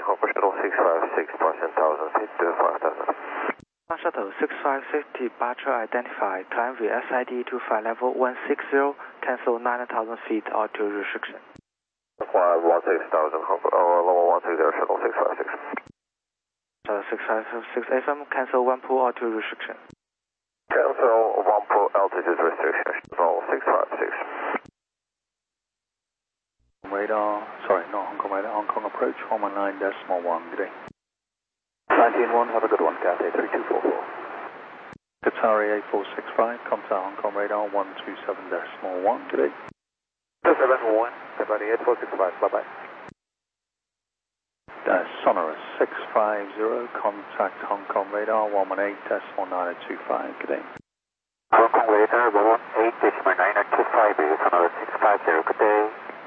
Concourse Shuttle 656, departure 10,000 feet to 5,000. Shuttle 656 departure identified. Climb via SID to flight level 160, cancel 9,000 feet altitude restriction. Flight 16,000, level 160, Shuttle 656. Shuttle 656 FM, cancel 1 pool altitude restriction. Cancel 1 pool altitude restriction, Shuttle 656. Radar, sorry, not Hong Kong radar, Hong Kong approach 119.1, good day. 19-1, have a good one, Cathay 3244. Qatari A465, contact Hong Kong radar 127.1, good day. 271, Qatari 8465, bye-bye. Sonorous 650, contact Hong Kong radar 118.925, good day. Hong Kong radar 118.925, Sonorous 650, good day.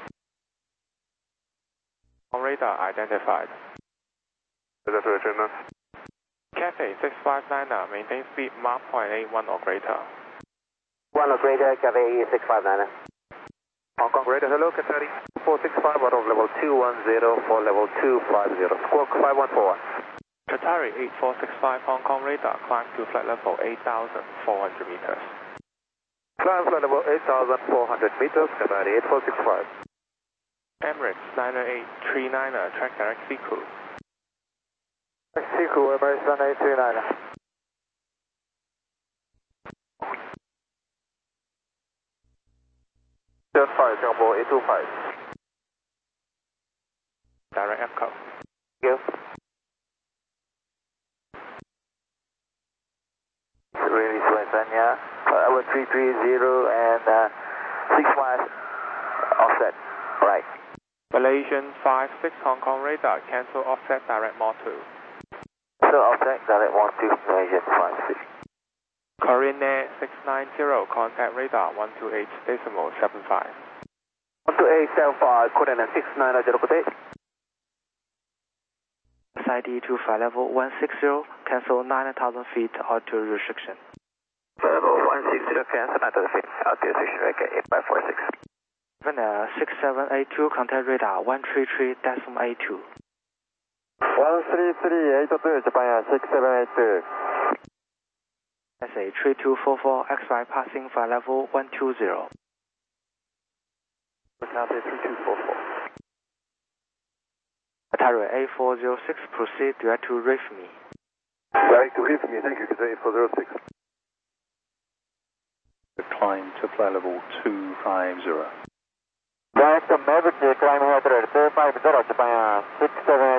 Radar identified. Cathay 659, maintain speed Mach 0.81 or greater. 1 or greater, Cathay 659. Hong Kong radar, hello, Cathay 465 out of level 210 for level 250, squawk 514. Qatari 8465 Hong Kong radar, climb to flight level 8,400 meters. Climb flight level 8,400 meters, Qatari 8465. Emirates 9839, track direct Siku. Siku, Emirates 9839. Just 5, Singapore 825. Direct EFCO. Thank you. Release Tanzania, level 330 and 6 miles offset, right. Malaysian 56 Hong Kong radar, cancel offset direct mod 2. So offset direct mod 2, Malaysian 56. Korean Air 690, contact radar 128.75. 128.75, Korean Air 690, good day. SID to flight level 160, cancel 9,000 feet altitude restriction. Level 160, cancel 9,000 feet, altitude restriction, okay, 8546. 6782, contact radar 133.82. 13382, Japan 6782. SA 3244, XY passing flight level 120. Cathay 3244. Atari A406, proceed direct to RIFME. Direct to RIFME, thank you, Cathay 8406. Climb to flight level 250. Direct to Maverick, climb head 250, Japan 6782.